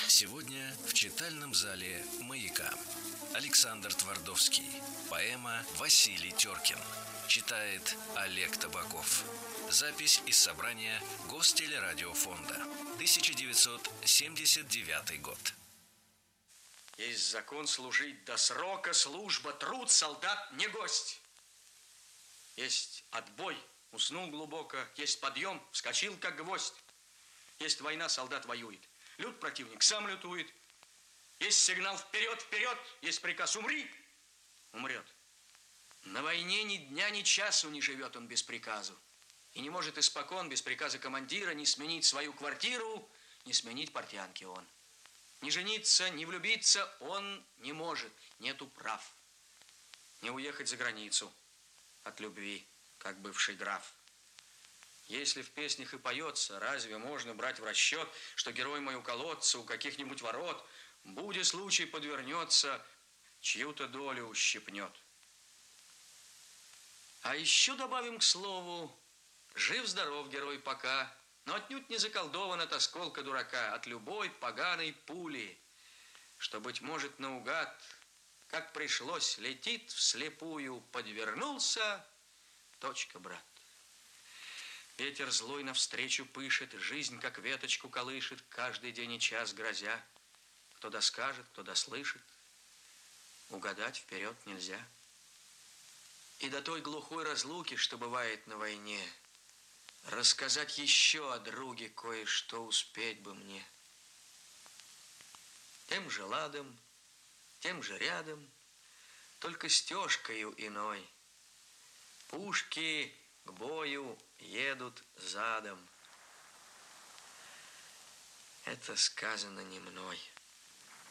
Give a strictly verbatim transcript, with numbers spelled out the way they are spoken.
Сегодня в читальном зале «Маяка» Александр Твардовский. Поэма «Василий Теркин». Читает Олег Табаков. Запись из собрания Гостелерадиофонда. тысяча девятьсот семьдесят девятый год. Есть закон служить до срока, служба, труд, солдат не гость. Есть отбой, уснул глубоко, есть подъем, вскочил как гвоздь. Есть война, солдат воюет. Лют противник сам лютует. Есть сигнал вперед, вперед, есть приказ умри, умрет. На войне ни дня, ни часу не живет он без приказу. И не может испокон без приказа командира не сменить свою квартиру, не сменить портянки он. Не жениться, не влюбиться он не может, нету прав. Не уехать за границу от любви, как бывший граф. Если в песнях и поется, разве можно брать в расчет, что герой мой у колодца, у каких-нибудь ворот, буде случай подвернется, чью-то долю ущипнет. А еще добавим к слову, жив-здоров герой пока, но отнюдь не заколдован от осколка дурака, от любой поганой пули, что, быть может, наугад, как пришлось, летит вслепую, подвернулся, точка, брат. Ветер злой навстречу пышет, жизнь, как веточку, колышет, каждый день и час грозя. Кто доскажет, кто дослышит, угадать вперед нельзя. И до той глухой разлуки, что бывает на войне, рассказать еще о друге кое-что успеть бы мне. Тем же ладом, тем же рядом, только стежкою иной. Пушки к бою едут задом. Это сказано не мной.